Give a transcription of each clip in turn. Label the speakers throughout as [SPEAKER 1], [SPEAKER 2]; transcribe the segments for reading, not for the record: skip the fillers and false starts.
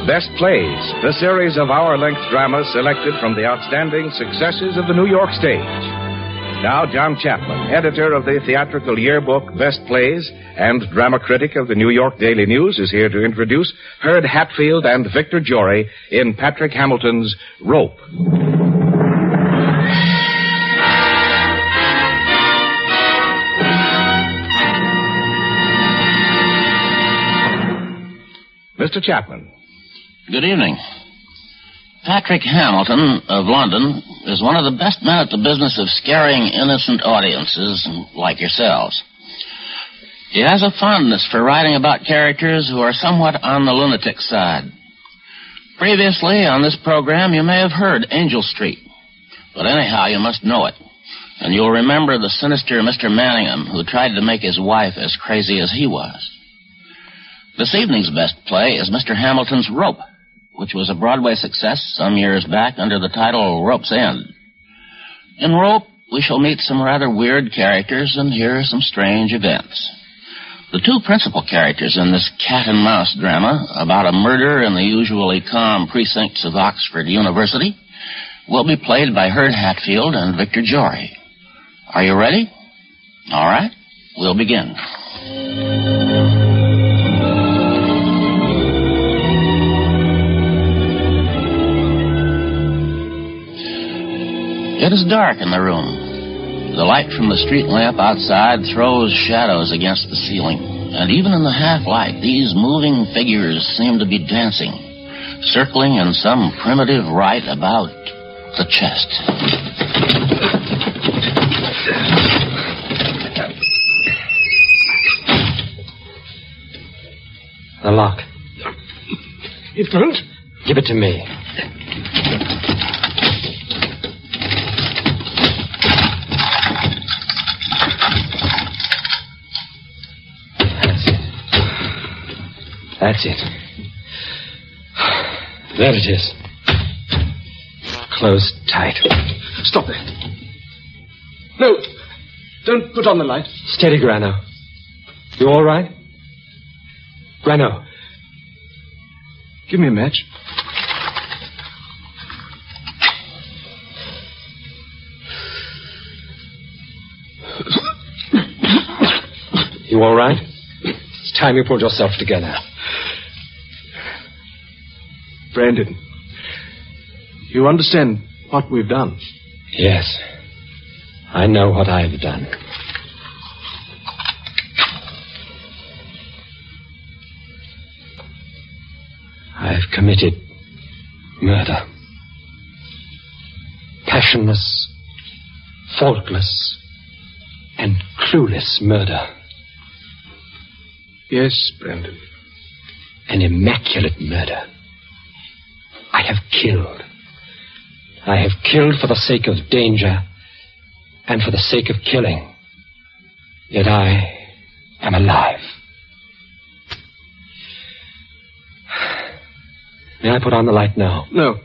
[SPEAKER 1] Best Plays, the series of hour-length dramas selected from the outstanding successes of the New York stage. Now, John Chapman, editor of the theatrical yearbook Best Plays and drama critic of the New York Daily News, is here to introduce Hurd Hatfield and Victor Jory in Patrick Hamilton's Rope. Mr. Chapman.
[SPEAKER 2] Good evening. Patrick Hamilton of London is one of the best men at the business of scaring innocent audiences like yourselves. He has a fondness for writing about characters who are somewhat on the lunatic side. Previously on this program, you may have heard Angel Street. But anyhow, you must know it. And you'll remember the sinister Mr. Manningham who tried to make his wife as crazy as he was. This evening's best play is Mr. Hamilton's Rope, which was a Broadway success some years back under the title Rope's End. In Rope, we shall meet some rather weird characters and hear some strange events. The two principal characters in this cat-and-mouse drama about a murder in the usually calm precincts of Oxford University will be played by Hurd Hatfield and Victor Jory. Are you ready? All right, we'll begin. It is dark in the room. The light from the street lamp outside throws shadows against the ceiling, and even in the half-light, these moving figures seem to be dancing, circling in some primitive rite about the chest.
[SPEAKER 3] The lock.
[SPEAKER 4] It won't?
[SPEAKER 3] Give it to me. That's it. There it is. Closed tight.
[SPEAKER 4] Stop there. No, don't put on the light.
[SPEAKER 3] Steady, Grano. You all right? Grano.
[SPEAKER 4] Give me a match.
[SPEAKER 3] You all right? It's time you pulled yourself together.
[SPEAKER 4] Brandon, you understand what we've done?
[SPEAKER 3] Yes. I know what I've done. I've committed murder. Passionless, faultless, and clueless murder.
[SPEAKER 4] Yes, Brandon.
[SPEAKER 3] An immaculate murder. I have killed. I have killed for the sake of danger and for the sake of killing. Yet I am alive. May I put on the light now?
[SPEAKER 4] No.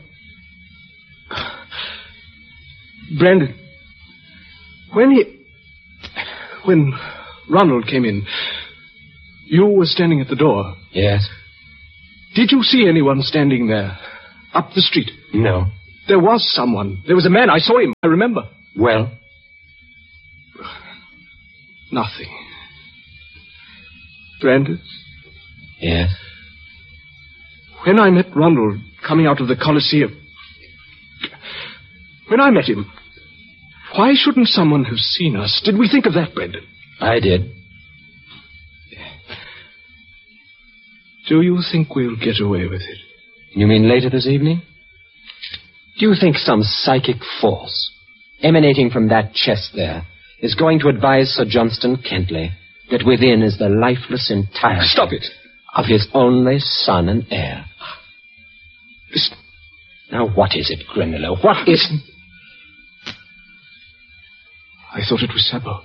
[SPEAKER 4] Brandon, when Ronald came in, you were standing at the door.
[SPEAKER 3] Yes.
[SPEAKER 4] Did you see anyone standing there? Up the street?
[SPEAKER 3] No.
[SPEAKER 4] There was someone. There was a man. I saw him. I remember.
[SPEAKER 3] Well?
[SPEAKER 4] Nothing. Brandon?
[SPEAKER 3] Yes?
[SPEAKER 4] When I met Ronald coming out of the Coliseum, when I met him, why shouldn't someone have seen us? Did we think of that, Brandon?
[SPEAKER 3] I did.
[SPEAKER 4] Do you think we'll get away with it?
[SPEAKER 3] You mean later this evening? Do you think some psychic force emanating from that chest there is going to advise Sir Johnston Kentley that within is the lifeless entirety...
[SPEAKER 4] Stop it!
[SPEAKER 3] ...of his only son and heir?
[SPEAKER 4] Listen.
[SPEAKER 3] Now, what is it, Grinlow? What is...
[SPEAKER 4] Listen. I thought it was Sabo.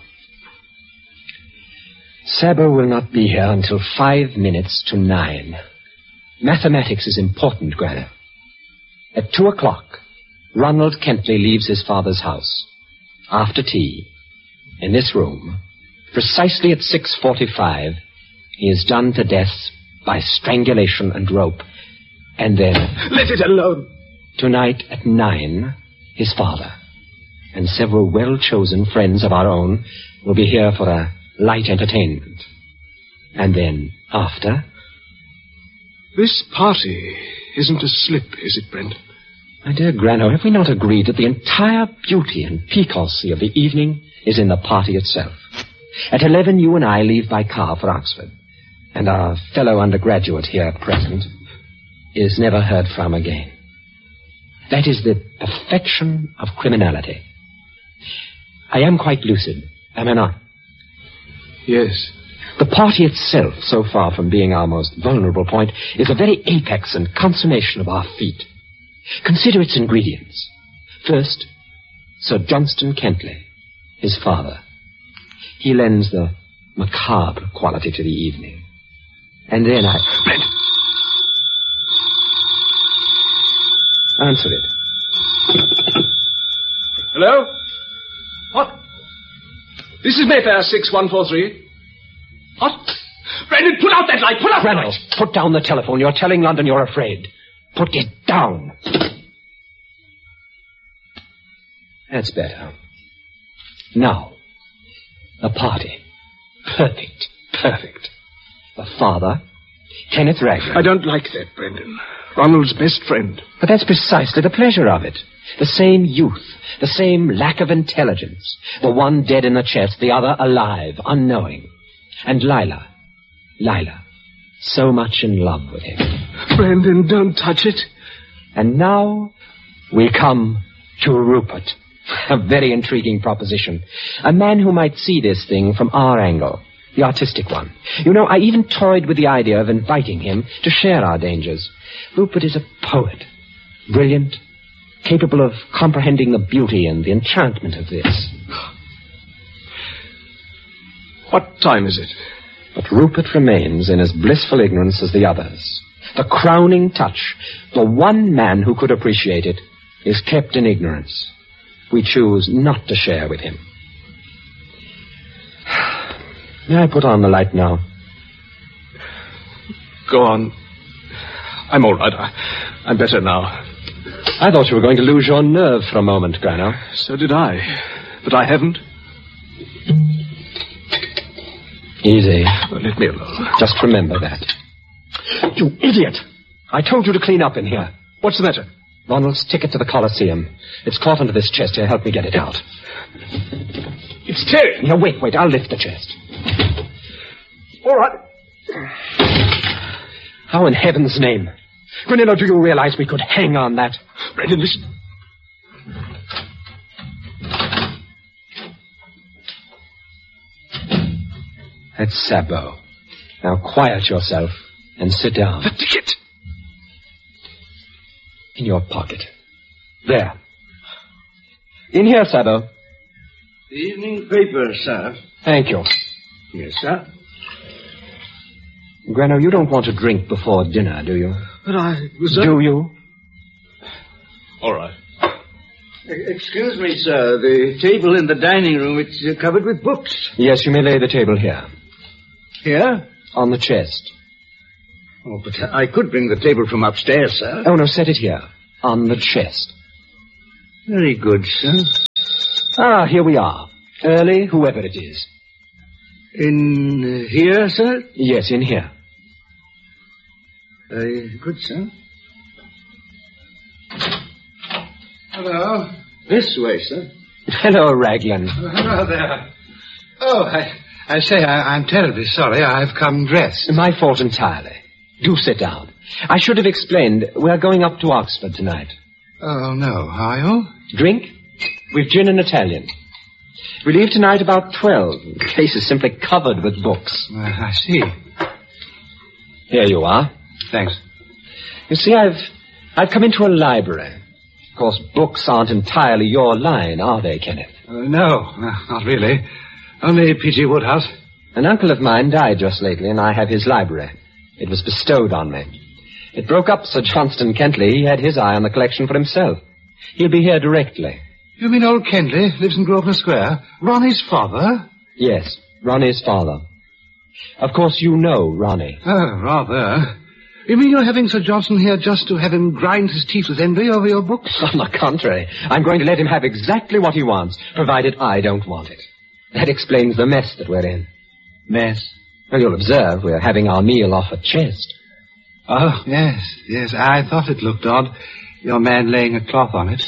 [SPEAKER 3] Sabo will not be here until 5 minutes to 9. Mathematics is important, Granny. At 2 o'clock, Ronald Kentley leaves his father's house. After tea, in this room, precisely at 6:45, he is done to death by strangulation and rope, And then...
[SPEAKER 4] Let it alone.
[SPEAKER 3] Tonight at 9, his father and several well-chosen friends of our own will be here for a light entertainment. And then, after...
[SPEAKER 4] This party isn't a slip, is it, Brendan?
[SPEAKER 3] My dear Grano, have we not agreed that the entire beauty and piquancy of the evening is in the party itself? At 11, you and I leave by car for Oxford, and our fellow undergraduate here present is never heard from again. That is the perfection of criminality. I am quite lucid, am I not?
[SPEAKER 4] Yes.
[SPEAKER 3] The party itself, so far from being our most vulnerable point, is the very apex and consummation of our feat. Consider its ingredients. First, Sir Johnston Kentley, his father. He lends the macabre quality to the evening. And then I...
[SPEAKER 4] Brendan!
[SPEAKER 3] Answer it.
[SPEAKER 4] Hello? What? This is Mayfair 6143. What? Brendan, put out that light! Put out that
[SPEAKER 3] Reynolds,
[SPEAKER 4] light!
[SPEAKER 3] put down the telephone. You're telling London you're afraid. Put it down. That's better. Now, the party. Perfect. Perfect. The father, Kenneth Raglan.
[SPEAKER 4] I don't like that, Brendan. Ronald's best friend.
[SPEAKER 3] But that's precisely the pleasure of it. The same youth, the same lack of intelligence. The one dead in the chest, the other alive, unknowing. And Lila, so much in love with him.
[SPEAKER 4] Brendan, don't touch it.
[SPEAKER 3] And now we come to Rupert. A very intriguing proposition. A man who might see this thing from our angle, the artistic one. You know, I even toyed with the idea of inviting him to share our dangers. Rupert is a poet, brilliant, capable of comprehending the beauty and the enchantment of this.
[SPEAKER 4] What time is it?
[SPEAKER 3] But Rupert remains in as blissful ignorance as the others. The crowning touch, the one man who could appreciate it, is kept in ignorance. We choose not to share with him. May I put on the light now?
[SPEAKER 4] Go on. I'm all right. I'm better now.
[SPEAKER 3] I thought you were going to lose your nerve for a moment, Grano.
[SPEAKER 4] So did I. But I haven't.
[SPEAKER 3] Easy.
[SPEAKER 4] Well, let me alone.
[SPEAKER 3] Just remember that. You idiot! I told you to clean up in here.
[SPEAKER 4] What's the matter?
[SPEAKER 3] Ronald's ticket to the Coliseum. It's caught into this chest here. Help me get it out.
[SPEAKER 4] It's tearing.
[SPEAKER 3] No, wait. I'll lift the chest.
[SPEAKER 4] All right.
[SPEAKER 3] How in heaven's name? Granillo, do you realize we could hang on that?
[SPEAKER 4] Brendan, listen.
[SPEAKER 3] That's Sabo. Now quiet yourself and sit down.
[SPEAKER 4] The ticket.
[SPEAKER 3] In your pocket. There. In here, Sabo.
[SPEAKER 5] The evening paper, sir.
[SPEAKER 3] Thank you.
[SPEAKER 5] Yes, sir.
[SPEAKER 3] Grano, you don't want to drink before dinner, do you?
[SPEAKER 4] But I was...
[SPEAKER 3] Do you?
[SPEAKER 4] All right.
[SPEAKER 5] Excuse me, sir. The table in the dining room, it's covered with books.
[SPEAKER 3] Yes, you may lay the table here.
[SPEAKER 5] Here?
[SPEAKER 3] On the chest.
[SPEAKER 5] Oh, but I could bring the table from upstairs, sir.
[SPEAKER 3] Oh, no, set it here. On the chest.
[SPEAKER 5] Very good, sir.
[SPEAKER 3] Ah, here we are. Early, whoever it is.
[SPEAKER 5] In here, sir?
[SPEAKER 3] Yes, in here.
[SPEAKER 5] Very good, sir. Hello. This way, sir.
[SPEAKER 3] Hello, Raglan.
[SPEAKER 6] Hello there. Oh, I say, I'm terribly sorry. I've come dressed.
[SPEAKER 3] My fault entirely. Do sit down. I should have explained. We're going up to Oxford tonight.
[SPEAKER 6] Oh, no. Are you?
[SPEAKER 3] Drink? We've gin and Italian. We leave tonight about 12. The case is simply covered with books.
[SPEAKER 6] I see.
[SPEAKER 3] Here you are.
[SPEAKER 6] Thanks.
[SPEAKER 3] You see, I've come into a library. Of course, books aren't entirely your line, are they, Kenneth?
[SPEAKER 6] No, not really. Only P.G. Woodhouse.
[SPEAKER 3] An uncle of mine died just lately, and I have his library. It was bestowed on me. It broke up Sir Johnston Kentley. He had his eye on the collection for himself. He'll be here directly.
[SPEAKER 6] You mean old Kentley lives in Grosvenor Square? Ronnie's father?
[SPEAKER 3] Yes, Ronnie's father. Of course, you know Ronnie.
[SPEAKER 6] Oh, rather. You mean you're having Sir Johnson here just to have him grind his teeth with envy over your books?
[SPEAKER 3] On the contrary, I'm going to let him have exactly what he wants, provided I don't want it. That explains the mess that we're in.
[SPEAKER 6] Mess?
[SPEAKER 3] Well, you'll observe we're having our meal off a chest.
[SPEAKER 6] Oh, yes. I thought it looked odd. Your man laying a cloth on it.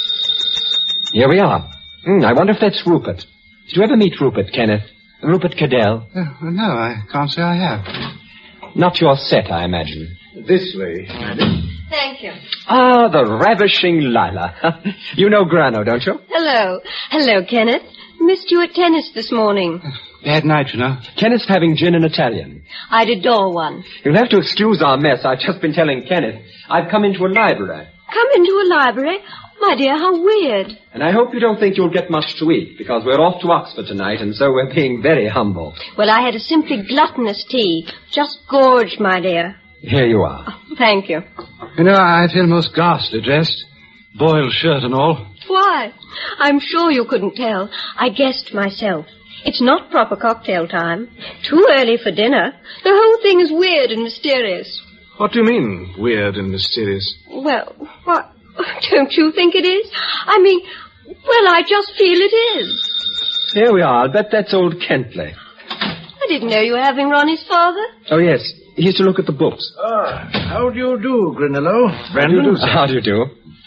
[SPEAKER 3] Here we are. I wonder if that's Rupert. Did you ever meet Rupert, Kenneth? Rupert Cadell?
[SPEAKER 6] No, I can't say I have.
[SPEAKER 3] Not your set, I imagine.
[SPEAKER 5] This way, madam.
[SPEAKER 7] Thank you.
[SPEAKER 3] Ah, the ravishing Lila. You know Grano, don't you?
[SPEAKER 7] Hello. Hello, Kenneth. Missed you at tennis this morning.
[SPEAKER 6] Bad night, you know.
[SPEAKER 3] Kenneth's having gin and Italian.
[SPEAKER 7] I'd adore one.
[SPEAKER 3] You'll have to excuse our mess. I've just been telling Kenneth. I've come into a library.
[SPEAKER 7] Come into a library? My dear, how weird.
[SPEAKER 3] And I hope you don't think you'll get much to eat, because we're off to Oxford tonight, and so we're being very humble.
[SPEAKER 7] Well, I had a simply gluttonous tea. Just gorged, my dear.
[SPEAKER 3] Here you are.
[SPEAKER 7] Oh, thank you.
[SPEAKER 6] You know, I feel most ghastly dressed. Boiled shirt and all.
[SPEAKER 7] Why? I'm sure you couldn't tell. I guessed myself. It's not proper cocktail time. Too early for dinner. The whole thing is weird and mysterious.
[SPEAKER 4] What do you mean, weird and mysterious?
[SPEAKER 7] Well, what? Don't you think it is? I mean, well, I just feel it is.
[SPEAKER 3] Here we are. I'll bet that's old Kentley.
[SPEAKER 7] I didn't know you were having Ronnie's father.
[SPEAKER 3] Oh, yes. He's to look at the books.
[SPEAKER 5] How do you do, Grinello? Brandon?
[SPEAKER 3] How do you do?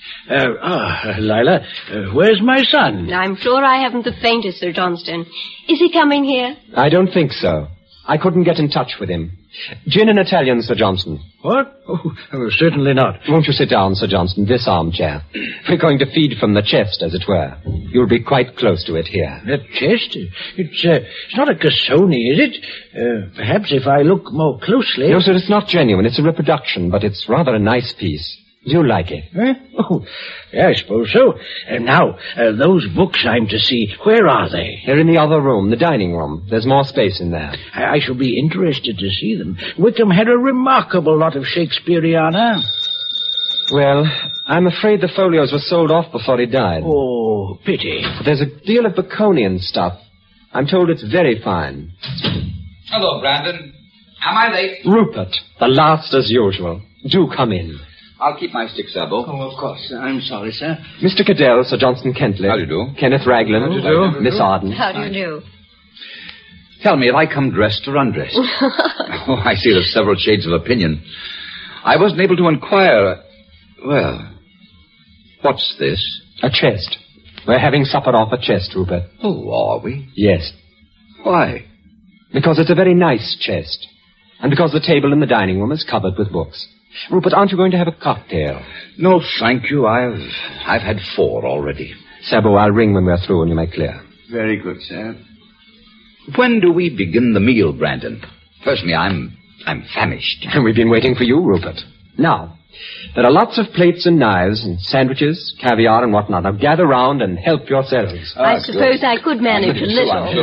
[SPEAKER 5] Lila, where's my son?
[SPEAKER 7] I'm sure I haven't the faintest, Sir Johnston. Is he coming here?
[SPEAKER 3] I don't think so. I couldn't get in touch with him. Gin and Italian, Sir Johnson.
[SPEAKER 5] What? Oh, certainly not.
[SPEAKER 3] Won't you sit down, Sir Johnson, this armchair? We're going to feed from the chest, as it were. You'll be quite close to it here.
[SPEAKER 5] The chest? It's not a Cassoni, is it? Perhaps if I look more closely...
[SPEAKER 3] No, sir, it's not genuine. It's a reproduction, but it's rather a nice piece. Do you like it?
[SPEAKER 5] Huh? Oh, yeah, I suppose so. Now, those books I'm to see, where are they?
[SPEAKER 3] They're in the other room, the dining room. There's more space in there.
[SPEAKER 5] I shall be interested to see them. Wickham had a remarkable lot of Shakespeareana.
[SPEAKER 3] Well, I'm afraid the folios were sold off before he died.
[SPEAKER 5] Oh, pity.
[SPEAKER 3] But there's a deal of Baconian stuff. I'm told it's very fine.
[SPEAKER 8] Hello, Brandon. Am I late?
[SPEAKER 3] Rupert, the last as usual. Do come in.
[SPEAKER 8] I'll keep my stick, Sabo.
[SPEAKER 5] Oh, of course. I'm sorry, sir.
[SPEAKER 3] Mr. Cadell, Sir Johnson Kentley.
[SPEAKER 8] How do you do?
[SPEAKER 3] Kenneth Raglan.
[SPEAKER 8] How do you do?
[SPEAKER 3] Miss Arden.
[SPEAKER 7] How do you do?
[SPEAKER 8] Tell me, have I come dressed or undressed? Oh, I see there's several shades of opinion. I wasn't able to inquire. Well, what's this?
[SPEAKER 3] A chest. We're having supper off a chest, Rupert.
[SPEAKER 8] Oh, are we?
[SPEAKER 3] Yes.
[SPEAKER 8] Why?
[SPEAKER 3] Because it's a very nice chest. And because the table in the dining room is covered with books. Rupert, aren't you going to have a cocktail?
[SPEAKER 8] No, thank you. I've had 4 already.
[SPEAKER 3] Sabo, I'll ring when we're through and you may clear.
[SPEAKER 5] Very good, sir.
[SPEAKER 8] When do we begin the meal, Brandon? Personally, I'm famished.
[SPEAKER 3] And we've been waiting for you, Rupert. Now, there are lots of plates and knives and sandwiches, caviar and whatnot. Now gather round and help yourselves.
[SPEAKER 7] I suppose I could manage a little.
[SPEAKER 3] Thank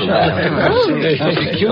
[SPEAKER 3] you.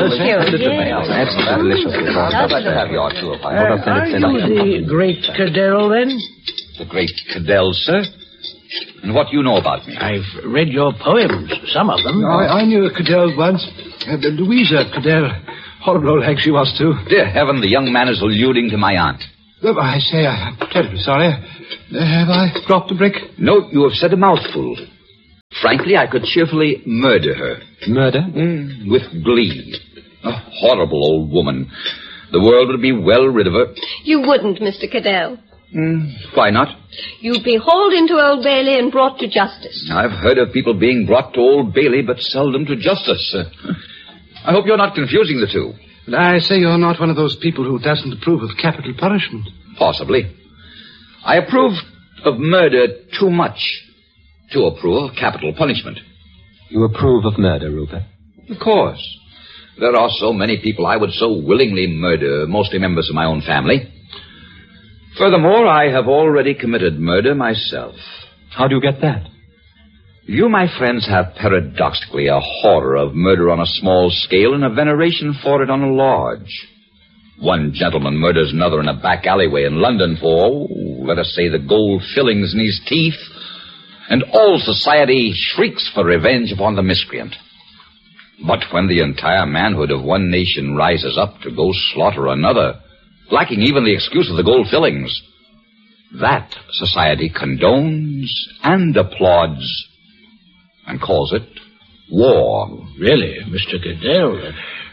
[SPEAKER 3] That's delicious.
[SPEAKER 8] Caviar, too, if I
[SPEAKER 5] Are you the great Cadell, then?
[SPEAKER 8] The great Cadell, sir? And what do you know about me?
[SPEAKER 5] I've read your poems, some of them.
[SPEAKER 6] I knew a Cadell once. Louisa Cadell. Horrible old hag she was, too.
[SPEAKER 8] Dear heaven, the young man is alluding to my aunt.
[SPEAKER 6] Oh, I say, I'm terribly sorry. Have I dropped a brick?
[SPEAKER 8] No, you have said a mouthful. Frankly, I could cheerfully murder her.
[SPEAKER 3] Murder?
[SPEAKER 8] With glee. A horrible old woman. The world would be well rid of her.
[SPEAKER 7] You wouldn't, Mr. Cadell.
[SPEAKER 8] Why not?
[SPEAKER 7] You'd be hauled into Old Bailey and brought to justice.
[SPEAKER 8] I've heard of people being brought to Old Bailey, but seldom to justice. I hope you're not confusing the two.
[SPEAKER 6] But I say you're not one of those people who doesn't approve of capital punishment.
[SPEAKER 8] Possibly. I approve of murder too much to approve of capital punishment.
[SPEAKER 3] You approve of murder, Rupert?
[SPEAKER 8] Of course. There are so many people I would so willingly murder, mostly members of my own family. Furthermore, I have already committed murder myself.
[SPEAKER 3] How do you get that?
[SPEAKER 8] You, my friends, have paradoxically a horror of murder on a small scale and a veneration for it on a large. One gentleman murders another in a back alleyway in London for, let us say, the gold fillings in his teeth, and all society shrieks for revenge upon the miscreant. But when the entire manhood of one nation rises up to go slaughter another, lacking even the excuse of the gold fillings. That society condones and applauds and calls it war.
[SPEAKER 9] Really, Mr. Goodell?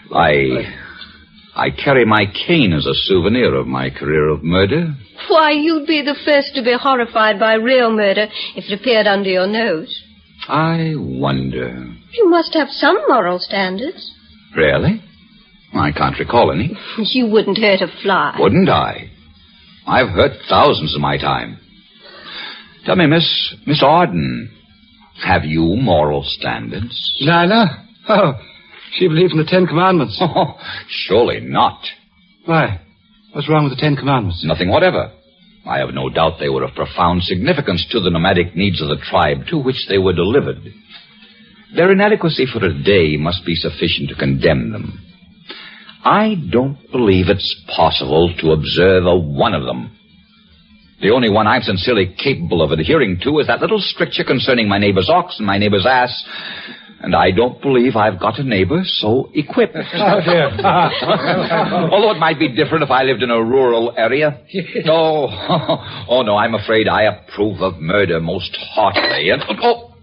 [SPEAKER 8] I carry my cane as a souvenir of my career of murder.
[SPEAKER 7] Why, you'd be the first to be horrified by real murder if it appeared under your nose.
[SPEAKER 8] I wonder.
[SPEAKER 7] You must have some moral standards.
[SPEAKER 8] Really? I can't recall any.
[SPEAKER 7] You wouldn't hurt a fly.
[SPEAKER 8] Wouldn't I? I've hurt thousands in my time. Tell me, Miss Arden, have you moral standards?
[SPEAKER 6] Lila? Oh, she believes in the Ten Commandments.
[SPEAKER 8] Oh, surely not.
[SPEAKER 6] Why? What's wrong with the Ten Commandments?
[SPEAKER 8] Nothing whatever. I have no doubt they were of profound significance to the nomadic needs of the tribe to which they were delivered. Their inadequacy for a day must be sufficient to condemn them. I don't believe it's possible to observe a one of them. The only one I'm sincerely capable of adhering to is that little stricture concerning my neighbor's ox and my neighbor's ass. And I don't believe I've got a neighbor so equipped.
[SPEAKER 6] Oh, dear.
[SPEAKER 8] Although it might be different if I lived in a rural area. Oh, no, I'm afraid I approve of murder most heartily. And,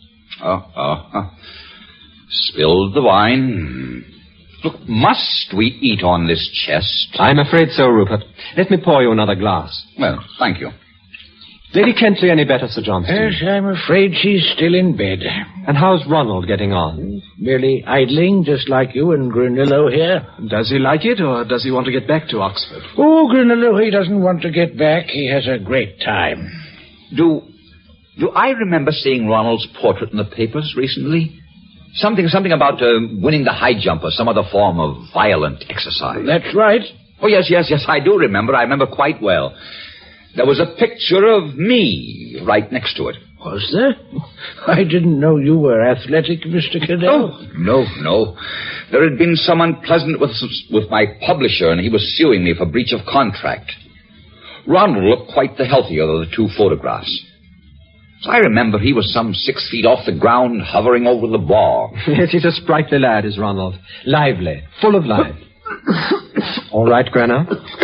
[SPEAKER 8] spilled the wine. Look, must we eat on this chest?
[SPEAKER 3] I'm afraid so, Rupert. Let me pour you another glass.
[SPEAKER 8] Well, thank you.
[SPEAKER 3] Lady Kentley any better, Sir Johnston?
[SPEAKER 9] Yes, I'm afraid she's still in bed.
[SPEAKER 3] And how's Ronald getting on?
[SPEAKER 9] Merely idling, just like you and Granillo here.
[SPEAKER 4] Does he like it, or does he want to get back to Oxford?
[SPEAKER 9] Oh, Granillo, he doesn't want to get back. He has a great time.
[SPEAKER 8] Do I remember seeing Ronald's portrait in the papers recently? Something about winning the high jump or some other form of violent exercise.
[SPEAKER 9] That's right.
[SPEAKER 8] Oh, yes, I do remember. I remember quite well. There was a picture of me right next to it.
[SPEAKER 9] Was there? I didn't know you were athletic, Mr. Cadell.
[SPEAKER 8] Oh, no. There had been some unpleasantness with my publisher, and he was suing me for breach of contract. Ronald looked quite the healthier of the two photographs. So I remember he was some 6 feet off the ground, hovering over the bar.
[SPEAKER 3] Yes, he's a sprightly lad, is Ronald. Lively, full of life. All right, Granner?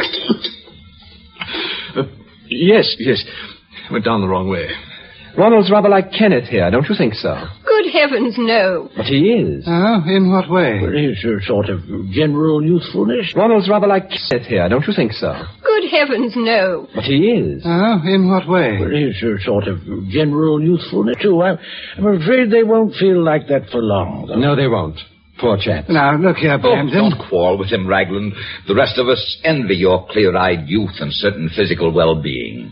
[SPEAKER 4] Yes. Went down the wrong way.
[SPEAKER 3] Ronald's rather like Kenneth here, don't you think so?
[SPEAKER 7] Good heavens, no.
[SPEAKER 3] But he is.
[SPEAKER 6] Oh, in what way?
[SPEAKER 9] Well, he's a sort of general youthfulness.
[SPEAKER 3] Ronald's rather like Kenneth here, don't you think so?
[SPEAKER 7] Good heavens, no.
[SPEAKER 3] But he is.
[SPEAKER 6] Oh, in what way?
[SPEAKER 9] Well, he's a sort of general youthfulness, too. I'm afraid they won't feel like that for long, though.
[SPEAKER 3] No, they won't. Poor chap.
[SPEAKER 6] Now, look here, Brandon.
[SPEAKER 8] Don't quarrel with him, Raglan. The rest of us envy your clear-eyed youth and certain physical well-being.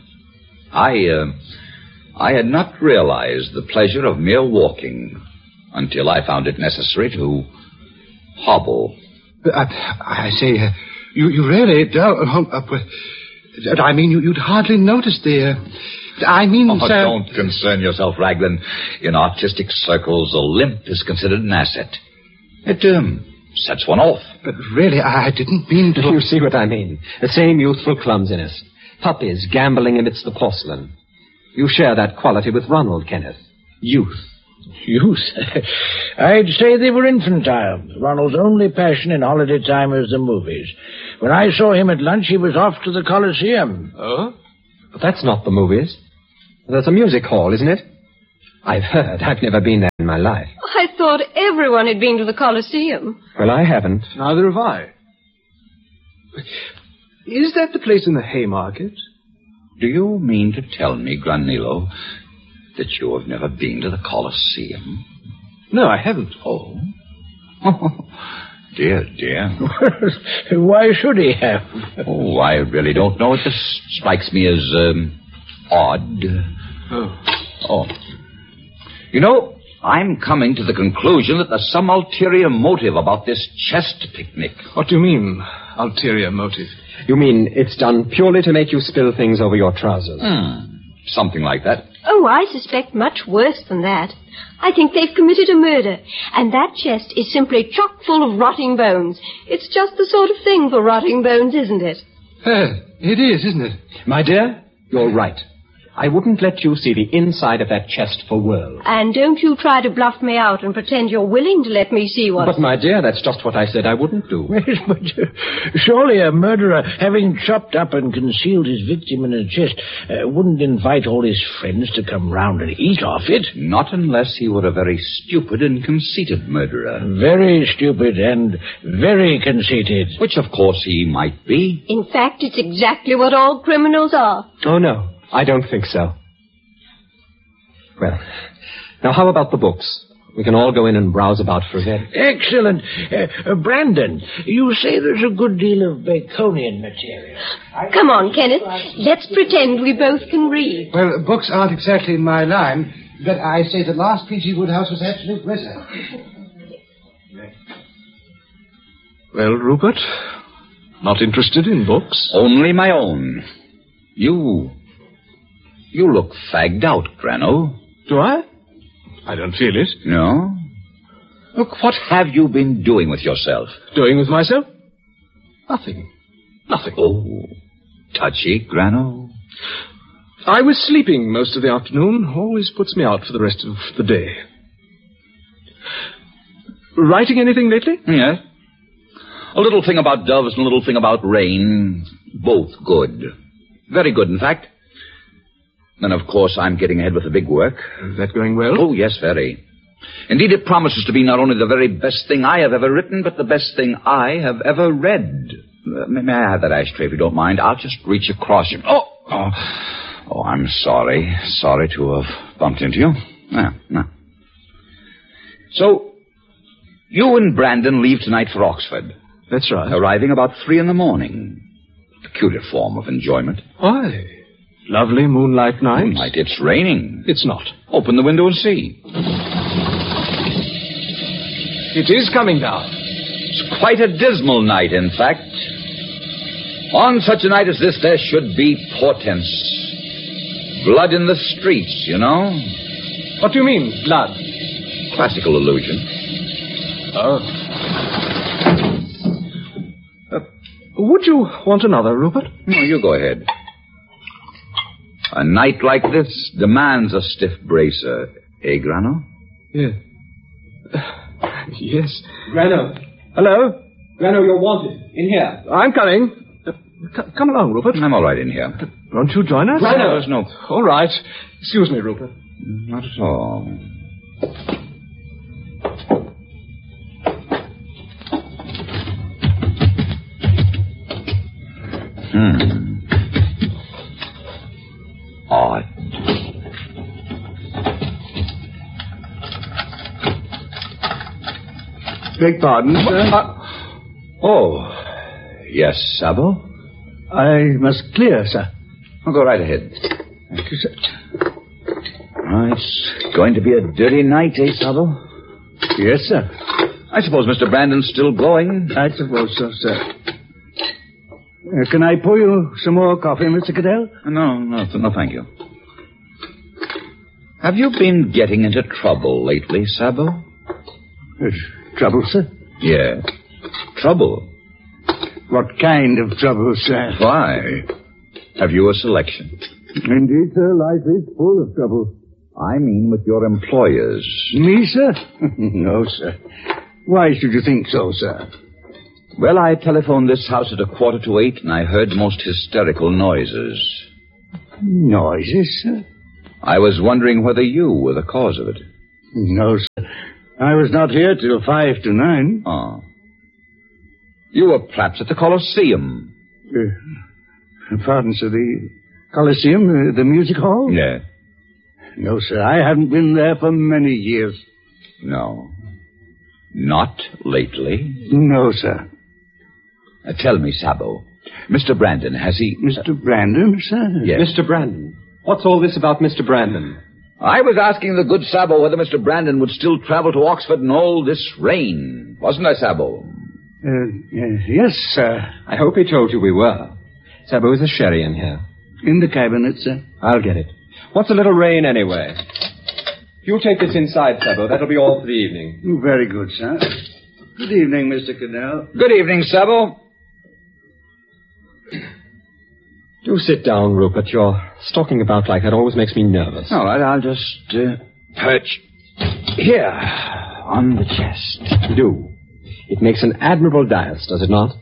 [SPEAKER 8] I had not realized the pleasure of mere walking until I found it necessary to hobble.
[SPEAKER 6] I say, you really don't... I mean, you'd hardly notice the... sir...
[SPEAKER 8] Don't concern yourself, Raglan. In artistic circles, a limp is considered an asset. It sets one off.
[SPEAKER 6] But really, I didn't mean to...
[SPEAKER 3] You see what I mean. The same youthful clumsiness. Puppies gambling amidst the porcelain. You share that quality with Ronald, Kenneth. Youth.
[SPEAKER 9] Youth? I'd say they were infantile. Ronald's only passion in holiday time was the movies. When I saw him at lunch, he was off to the Coliseum.
[SPEAKER 3] Oh? But that's not the movies. There's a music hall, isn't it? I've heard. I've never been there in my life.
[SPEAKER 7] I thought everyone had been to the Coliseum.
[SPEAKER 3] Well, I haven't.
[SPEAKER 4] Neither have I. Is that the place in the Haymarket?
[SPEAKER 8] Do you mean to tell me, Granillo, that you have never been to the Coliseum?
[SPEAKER 4] No, I haven't.
[SPEAKER 8] Oh, dear.
[SPEAKER 9] Why should he have?
[SPEAKER 8] Oh, I really don't know. It just strikes me as odd. Oh. You know, I'm coming to the conclusion that there's some ulterior motive about this chest picnic.
[SPEAKER 4] What do you mean, ulterior motive?
[SPEAKER 3] You mean it's done purely to make you spill things over your trousers?
[SPEAKER 8] Something like that.
[SPEAKER 7] Oh, I suspect much worse than that. I think they've committed a murder, and that chest is simply chock full of rotting bones. It's just the sort of thing for rotting bones, isn't it?
[SPEAKER 6] It is, isn't it?
[SPEAKER 3] My dear, you're right. I wouldn't let you see the inside of that chest for worlds.
[SPEAKER 7] And don't you try to bluff me out and pretend you're willing to let me see what...
[SPEAKER 3] But, my dear, that's just what I said I wouldn't do.
[SPEAKER 9] Yes, but surely a murderer, having chopped up and concealed his victim in a chest, wouldn't invite all his friends to come round and eat off it.
[SPEAKER 8] Not unless he were a very stupid and conceited murderer.
[SPEAKER 9] Very stupid and very conceited.
[SPEAKER 8] Which, of course, he might be.
[SPEAKER 7] In fact, it's exactly what all criminals are.
[SPEAKER 3] Oh, no. I don't think so. Well, now how about the books? We can all go in and browse about for a bit.
[SPEAKER 9] Excellent. Brandon, you say there's a good deal of Baconian material.
[SPEAKER 7] Come on, Kenneth. Let's pretend we both can read.
[SPEAKER 6] Well, books aren't exactly in my line, but I say the last P.G. Wodehouse was absolute blizzard.
[SPEAKER 4] Well, Rupert, not interested in books?
[SPEAKER 8] Only my own. You look fagged out, Grano.
[SPEAKER 4] Do I? I don't feel it.
[SPEAKER 8] No? Look, what have you been doing with yourself?
[SPEAKER 4] Doing with myself? Nothing. Nothing.
[SPEAKER 8] Oh, touchy, Grano.
[SPEAKER 4] I was sleeping most of the afternoon. Always puts me out for the rest of the day. Writing anything lately?
[SPEAKER 8] Yes. A little thing about doves and a little thing about rain. Both good. Very good, in fact. And, of course, I'm getting ahead with the big work.
[SPEAKER 4] Is that going well?
[SPEAKER 8] Oh, yes, very. Indeed, it promises to be not only the very best thing I have ever written, but the best thing I have ever read. May I have that ashtray, if you don't mind? I'll just reach across you. Oh, I'm sorry. Sorry to have bumped into you. No. So, you and Brandon leave tonight for Oxford.
[SPEAKER 4] That's right.
[SPEAKER 8] Arriving about 3 a.m. Peculiar form of enjoyment.
[SPEAKER 4] Why? Lovely moonlight night.
[SPEAKER 8] Moonlight, it's raining.
[SPEAKER 4] It's not.
[SPEAKER 8] Open the window and see.
[SPEAKER 4] It is coming down.
[SPEAKER 8] It's quite a dismal night, in fact. On such a night as this, there should be portents. Blood in the streets, you know.
[SPEAKER 4] What do you mean, blood?
[SPEAKER 8] Classical illusion.
[SPEAKER 4] Oh. Would you want another, Rupert?
[SPEAKER 8] No, you go ahead. A night like this demands a stiff bracer, eh, Grano?
[SPEAKER 4] Yeah. Yes. Grano. Hello? Grano, you're wanted. In here. I'm coming. Come along, Rupert.
[SPEAKER 8] I'm all right in here.
[SPEAKER 4] Won't you join us?
[SPEAKER 8] Grano. No.
[SPEAKER 4] All right. Excuse me, Rupert.
[SPEAKER 8] Not at all. Odd.
[SPEAKER 5] Beg pardon, sir?
[SPEAKER 8] Yes, Sabo?
[SPEAKER 5] I must clear, sir.
[SPEAKER 8] I'll go right ahead.
[SPEAKER 5] Thank you, sir.
[SPEAKER 8] It's going to be a dirty night, eh, Sabo?
[SPEAKER 5] Yes, sir.
[SPEAKER 8] I suppose Mr. Brandon's still going?
[SPEAKER 5] I suppose so, sir. Can I pour you some more coffee, Mr. Cadell?
[SPEAKER 8] No, thank you. Have you been getting into trouble lately, Sabo?
[SPEAKER 5] Trouble, sir?
[SPEAKER 8] Yeah. Trouble?
[SPEAKER 5] What kind of trouble, sir?
[SPEAKER 8] Why? Have you a selection?
[SPEAKER 5] Indeed, sir, life is full of trouble.
[SPEAKER 8] I mean with your employers.
[SPEAKER 5] Me, sir? No, sir. Why should you think so, sir?
[SPEAKER 8] Well, I telephoned this house at 7:45, and I heard most hysterical noises.
[SPEAKER 5] Noises, sir?
[SPEAKER 8] I was wondering whether you were the cause of it.
[SPEAKER 5] No, sir. I was not here till 8:55.
[SPEAKER 8] Oh. You were perhaps at the Colosseum.
[SPEAKER 5] Pardon, sir, the Colosseum, the music hall?
[SPEAKER 8] Yeah.
[SPEAKER 5] No, sir, I haven't been there for many years.
[SPEAKER 8] No. Not lately?
[SPEAKER 5] No, sir.
[SPEAKER 8] Tell me, Sabo, Mr. Brandon, has he...
[SPEAKER 5] Mr. Brandon, sir?
[SPEAKER 8] Yes.
[SPEAKER 3] Mr. Brandon. What's all this about Mr. Brandon?
[SPEAKER 8] I was asking the good Sabo whether Mr. Brandon would still travel to Oxford in all this rain. Wasn't I, Sabo?
[SPEAKER 5] Yes, sir.
[SPEAKER 3] I hope he told you we were. Sabo, is a sherry in here?
[SPEAKER 5] In the cabinet, sir.
[SPEAKER 3] I'll get it. What's a little rain, anyway? If you'll take this inside, Sabo, that'll be all for the evening.
[SPEAKER 5] Very good, sir. Good evening, Mr. Cadell.
[SPEAKER 8] Good evening, Sabo.
[SPEAKER 3] Do sit down, Rupert. You're stalking about like that always makes me nervous.
[SPEAKER 8] All right, I'll just perch here on the chest.
[SPEAKER 3] Do. It makes an admirable dais, does it not?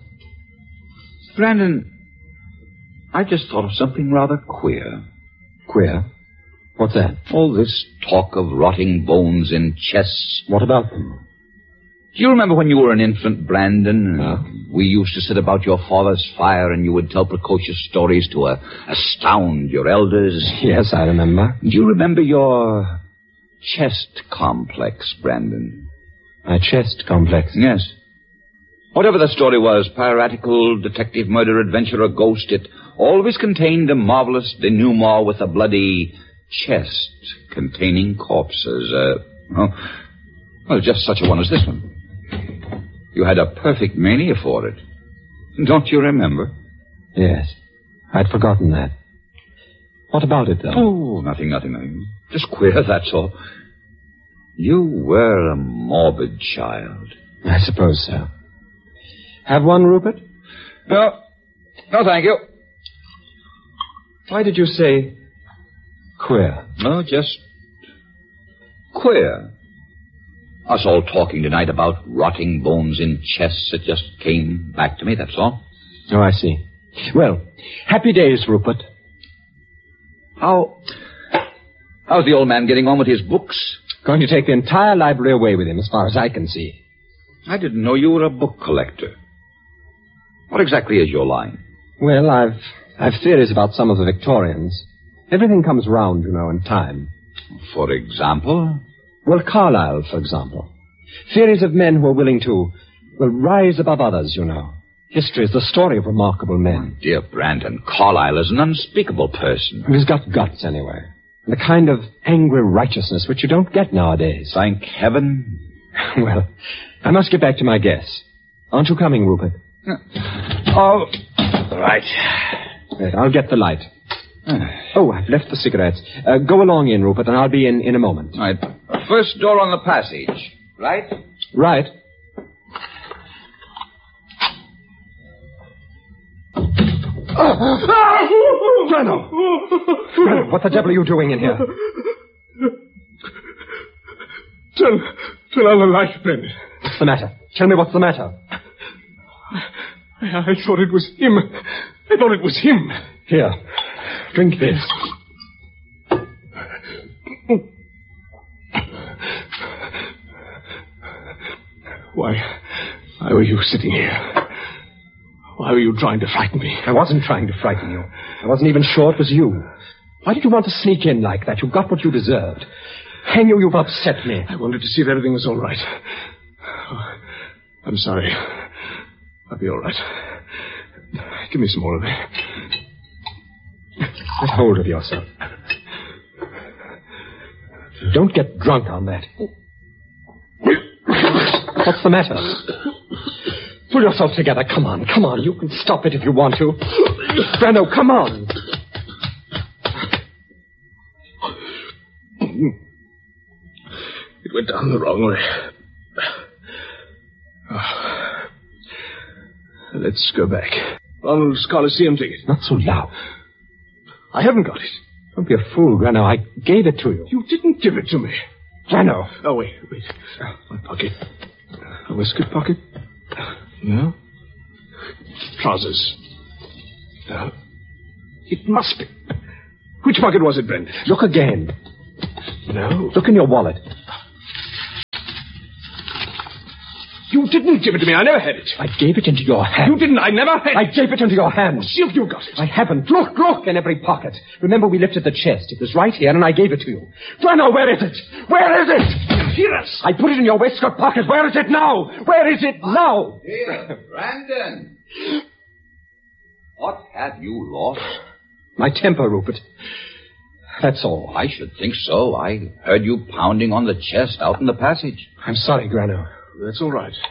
[SPEAKER 8] Brandon, I just thought of something rather queer.
[SPEAKER 3] Queer? What's that?
[SPEAKER 8] All this talk of rotting bones in chests.
[SPEAKER 3] What about them?
[SPEAKER 8] Do you remember when you were an infant, Brandon? We used to sit about your father's fire and you would tell precocious stories to astound your elders.
[SPEAKER 3] Yes, I remember.
[SPEAKER 8] Do you remember your chest complex, Brandon?
[SPEAKER 3] My chest complex?
[SPEAKER 8] Yes. Whatever the story was, piratical, detective, murder, adventure, or ghost, it always contained a marvelous denouement with a bloody chest containing corpses. Well, just such a one as this one. You had a perfect mania for it. Don't you remember?
[SPEAKER 3] Yes. I'd forgotten that. What about it, though?
[SPEAKER 8] Oh, nothing. Just queer, that's all. You were a morbid child.
[SPEAKER 3] I suppose so. Have one, Rupert?
[SPEAKER 8] No, thank you.
[SPEAKER 3] Why did you say queer?
[SPEAKER 8] No, just queer. Us all talking tonight about rotting bones in chests. It just came back to me, that's all.
[SPEAKER 3] Oh, I see. Well, happy days, Rupert.
[SPEAKER 8] How's the old man getting on with his books?
[SPEAKER 3] Going to take the entire library away with him, as far as I can see.
[SPEAKER 8] I didn't know you were a book collector. What exactly is your line?
[SPEAKER 3] Well, I've theories about some of the Victorians. Everything comes round, you know, in time.
[SPEAKER 8] For example?
[SPEAKER 3] Well, Carlyle, for example. Theories of men who are willing to, rise above others, you know. History is the story of remarkable men.
[SPEAKER 8] Dear Brandon, Carlyle is an unspeakable person.
[SPEAKER 3] He's got guts, anyway. And a kind of angry righteousness which you don't get nowadays.
[SPEAKER 8] Thank heaven.
[SPEAKER 3] Well, I must get back to my guess. Aren't you coming, Rupert?
[SPEAKER 8] Oh, right.
[SPEAKER 3] I'll get the light. Oh, I've left the cigarettes. Go along in, Rupert, and I'll be in a moment.
[SPEAKER 8] All right. First door on the passage, right?
[SPEAKER 3] Right. Grano! Grano, what the devil are you doing in here?
[SPEAKER 4] Turn on the light, Brendan.
[SPEAKER 3] What's the matter? Tell me what's the matter.
[SPEAKER 4] I thought it was him.
[SPEAKER 3] Here, drink this.
[SPEAKER 4] Why were you sitting here? Why were you trying to frighten me?
[SPEAKER 3] I wasn't trying to frighten you. I wasn't even sure it was you. Why did you want to sneak in like that? You got what you deserved. Hang you, you've upset me.
[SPEAKER 4] I wanted to see if everything was all right. Oh, I'm sorry. I'll be all right. Give me some more of it.
[SPEAKER 3] Get hold of yourself. Don't get drunk on that. What's the matter? Pull yourself together. Come on. You can stop it if you want to. Brando, come on.
[SPEAKER 4] It went down the wrong way. Oh. Let's go back. Ronald's Coliseum ticket.
[SPEAKER 3] Not so loud.
[SPEAKER 4] I haven't got it.
[SPEAKER 3] Don't be a fool, Grano. I gave it to you.
[SPEAKER 4] You didn't give it to me.
[SPEAKER 3] Grano.
[SPEAKER 4] Oh, wait. My pocket. A waistcoat pocket. No. Trousers. No. It must be. Which pocket was it, Brendan?
[SPEAKER 3] Look again.
[SPEAKER 4] No.
[SPEAKER 3] Look in your wallet.
[SPEAKER 4] You didn't give it to me. I never had it.
[SPEAKER 3] I gave it into your hand.
[SPEAKER 4] You didn't. I never had it.
[SPEAKER 3] I gave it into your hand.
[SPEAKER 4] See if you got it.
[SPEAKER 3] I haven't. Look in every pocket. Remember, we lifted the chest. It was right here, and I gave it to you. Brano, where is it? Where is it?
[SPEAKER 4] Hear us.
[SPEAKER 3] I put it in your waistcoat pocket. Where is it now? Where is it now?
[SPEAKER 8] Here, Brandon. What have you lost?
[SPEAKER 3] My temper, Rupert. That's all.
[SPEAKER 8] I should think so. I heard you pounding on the chest out in the passage.
[SPEAKER 3] I'm sorry, Grano.
[SPEAKER 4] That's all right.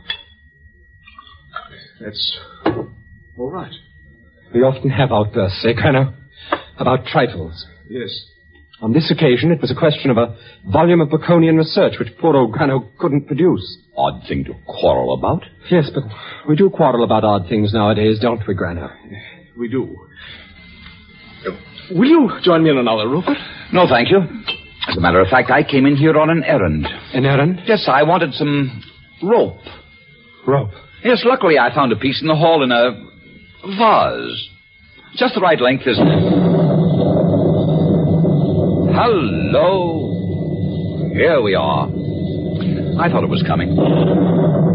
[SPEAKER 4] That's all right.
[SPEAKER 3] We often have outbursts, Grano? About trifles.
[SPEAKER 4] Yes.
[SPEAKER 3] On this occasion, it was a question of a volume of Baconian research which poor old Grano couldn't produce.
[SPEAKER 8] Odd thing to quarrel about.
[SPEAKER 3] Yes, but we do quarrel about odd things nowadays, don't we, Grano?
[SPEAKER 4] We do. Will you join me in another, Rupert?
[SPEAKER 8] No, thank you. As a matter of fact, I came in here on an errand.
[SPEAKER 4] An errand?
[SPEAKER 8] Yes, I wanted some rope.
[SPEAKER 4] Rope?
[SPEAKER 8] Yes, luckily I found a piece in the hall in a vase. Just the right length, isn't it? Hello. Here we are. I thought it was coming.